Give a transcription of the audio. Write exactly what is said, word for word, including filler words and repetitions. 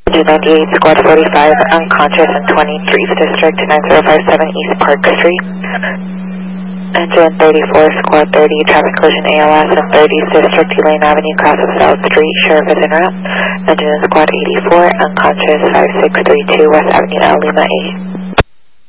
Engine ninety-eight, Squad forty-five, unconscious in twenty-three's District, nine zero five seven East Park Street. Engine thirty-four, Squad thirty, traffic collision A L S in thirtieth District, Elaine Avenue, cross of South Street, sheriff is en route. Engine in Squad eighty-four, unconscious, five six three two West Avenue, El Lima eight.